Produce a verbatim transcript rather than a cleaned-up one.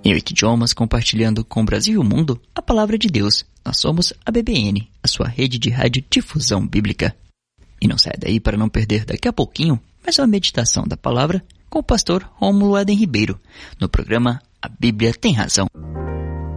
Em oito idiomas, compartilhando com o Brasil e o mundo a palavra de Deus. Nós somos a B B N, a sua rede de rádio difusão bíblica. E não saia daí para não perder daqui a pouquinho mais uma meditação da palavra com o pastor Rômulo Eden Ribeiro, no programa A Bíblia Tem Razão.